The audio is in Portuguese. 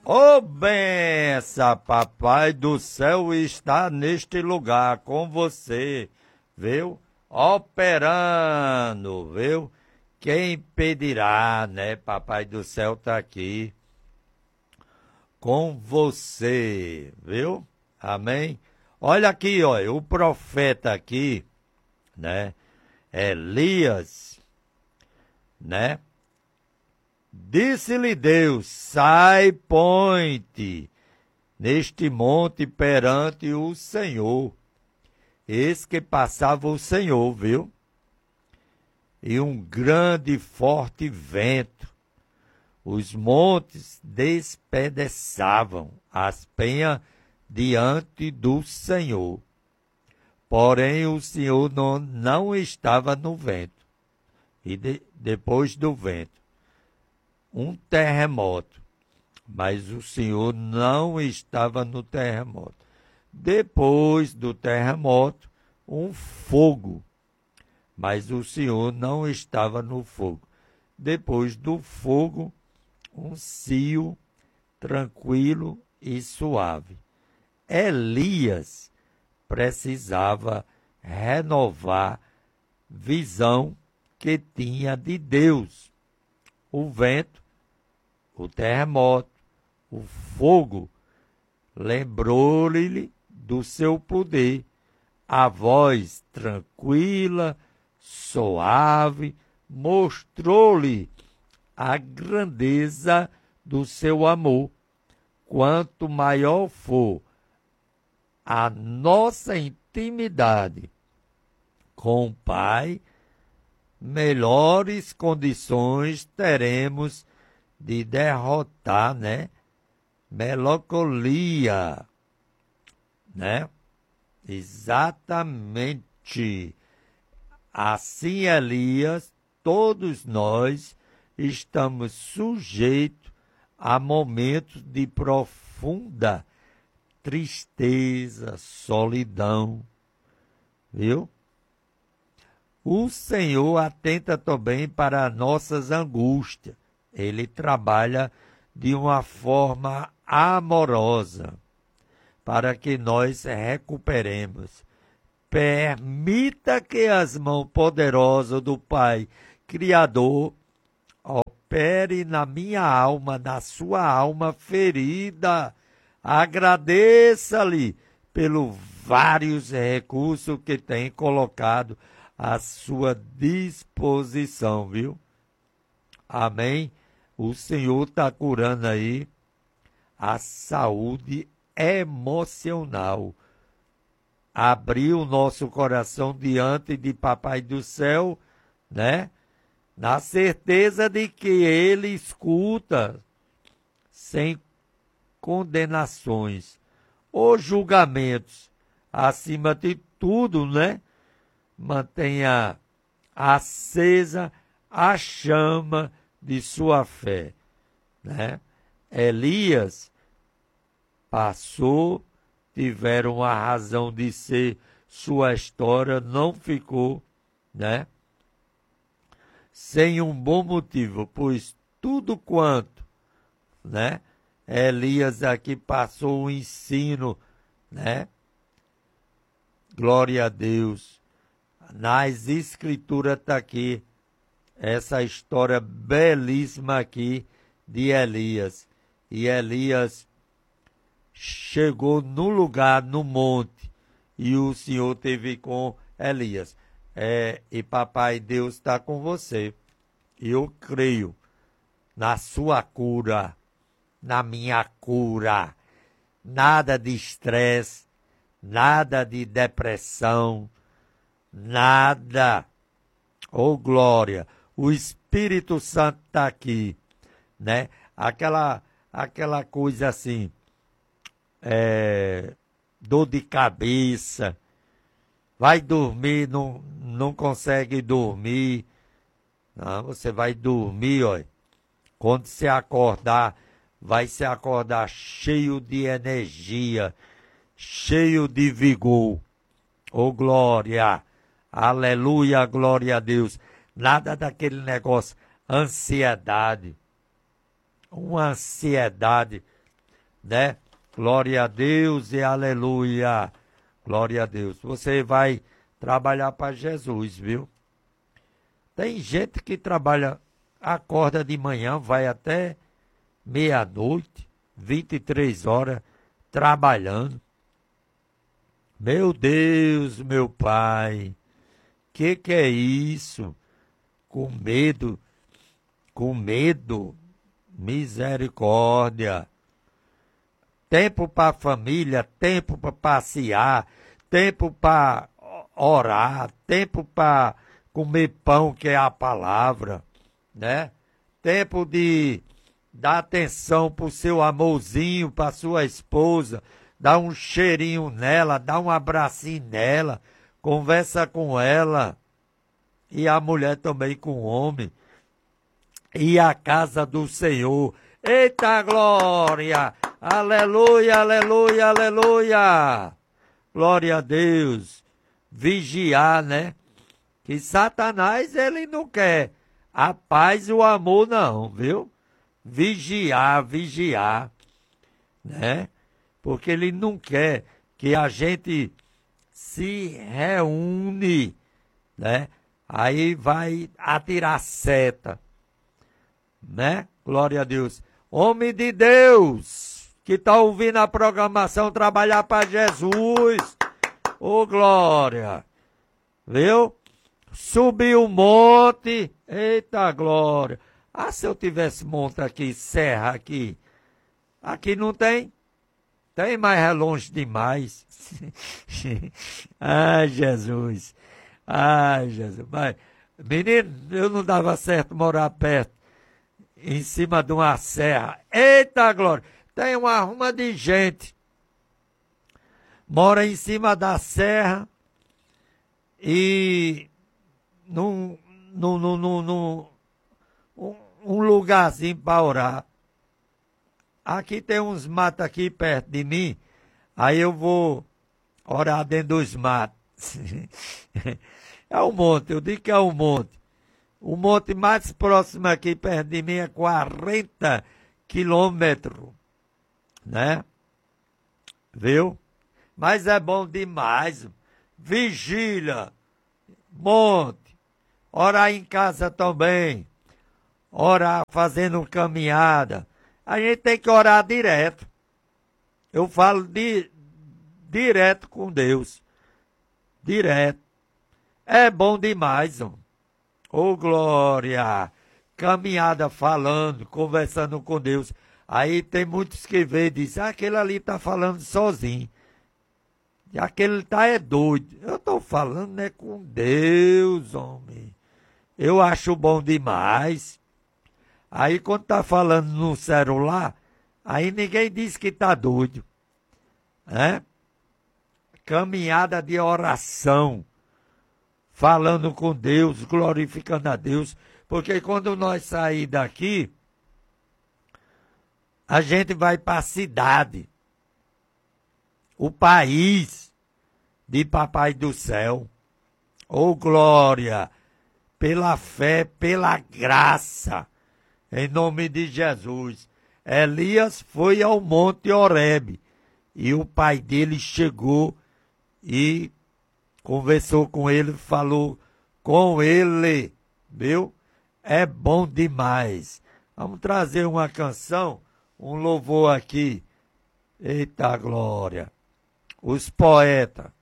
Ô benção, papai do céu está neste lugar com você, viu? Operando, viu? Quem impedirá, né? Papai do céu tá aqui com você, viu? Amém? Olha aqui, ó, o profeta aqui, né? Elias, né? Disse-lhe Deus, sai, põe-te neste monte perante o Senhor. Eis que passava o Senhor, viu? E um grande e forte vento. Os montes despedaçavam as penhas diante do Senhor. Porém, o Senhor não estava no vento. E depois do vento, um terremoto. Mas o Senhor não estava no terremoto. Depois do terremoto, um fogo. Mas o Senhor não estava no fogo. Depois do fogo, um cio tranquilo e suave. Elias precisava renovar visão que tinha de Deus. O vento, o terremoto, o fogo, lembrou-lhe do seu poder. A voz tranquila, suave, mostrou-lhe a grandeza do seu amor. Quanto maior for a nossa intimidade com o Pai, melhores condições teremos de derrotar, né? Melancolia, né? Exatamente. Assim, Elias, todos nós estamos sujeitos a momentos de profunda tristeza, solidão, viu? O Senhor atenta também para nossas angústias. Ele trabalha de uma forma amorosa para que nós recuperemos. Permita que as mãos poderosas do Pai Criador opere na minha alma, na sua alma ferida. Agradeça-lhe pelos vários recursos que tem colocado à sua disposição, viu? Amém? O Senhor está curando aí a saúde emocional. Abriu o nosso coração diante de Papai do Céu, né? Na certeza de que Ele escuta sem condenações ou julgamentos. Acima de tudo, né? Mantenha acesa a chama de sua fé, né? Elias passou, tiveram a razão de ser, sua história não ficou, né? Sem um bom motivo, pois tudo quanto, né? Elias aqui passou o ensino, né? Glória a Deus. Nas escrituras está aqui essa história belíssima aqui de Elias. E Elias chegou no lugar, no monte, e o Senhor teve com Elias. E Papai Deus está com você. Eu creio na sua cura, na minha cura. Nada de estresse, nada de depressão, nada. Oh, glória! O Espírito Santo está aqui, né? Aquela coisa assim, dor de cabeça, vai dormir, não consegue dormir. Não, você vai dormir, ó. Quando você acordar, vai se acordar cheio de energia, cheio de vigor. Oh, glória! Aleluia, glória a Deus. Nada daquele negócio, ansiedade. Uma ansiedade né? Glória a Deus e aleluia. Glória a Deus. Você vai trabalhar para Jesus, viu? Tem gente que trabalha, acorda de manhã, vai até meia-noite, 23 horas, trabalhando. Meu Deus, meu Pai, que é isso? Com medo, misericórdia. Tempo para a família, tempo para passear, tempo para orar, tempo para comer pão, que é a palavra, né? Tempo de dar atenção para o seu amorzinho, para sua esposa, dar um cheirinho nela, dar um abracinho nela, conversa com ela, e a mulher também com o homem, e a casa do Senhor. Eita glória! Aleluia, aleluia, aleluia! Glória a Deus! Vigiar, né? Que Satanás, ele não quer a paz e o amor, não, viu? Vigiar, né? Porque ele não quer que a gente se reúne, né? Aí vai atirar seta, né? Glória a Deus. Homem de Deus, que está ouvindo a programação, trabalhar para Jesus. Ô, glória. Viu? Subir o monte. Eita, glória. Ah, se eu tivesse monte aqui, serra aqui. Aqui não tem. Tem, mas é longe demais. Ai, Jesus. Ai, Jesus. Mas, menino, eu não dava certo morar perto, em cima de uma serra. Eita, glória. Tem uma ruma de gente. Mora em cima da serra e um lugarzinho para orar. Aqui tem uns matos aqui perto de mim, aí eu vou orar dentro dos matos. É um monte, eu digo que é um monte. O monte mais próximo aqui perto de mim é 40 quilômetros, né? Viu? Mas é bom demais. Vigília, monte, orar em casa também, orar fazendo caminhada. A gente tem que orar direto. Eu falo direto com Deus. Direto. É bom demais, ó. Ô, glória! Caminhada falando, conversando com Deus. Aí tem muitos que vê e dizem, aquele ali está falando sozinho. E aquele tá é doido. Eu estou falando, né, com Deus, homem. Eu acho bom demais. Aí quando tá falando no celular, aí ninguém diz que tá doido. Né? Caminhada de oração. Falando com Deus, glorificando a Deus. Porque quando nós sair daqui, a gente vai para a cidade. O país de Papai do Céu. Oh, glória! Pela fé, pela graça. Em nome de Jesus. Elias foi ao Monte Horebe. E o pai dele chegou e conversou com ele, falou com ele. Viu? É bom demais. Vamos trazer uma canção, um louvor aqui. Eita glória. Os poetas.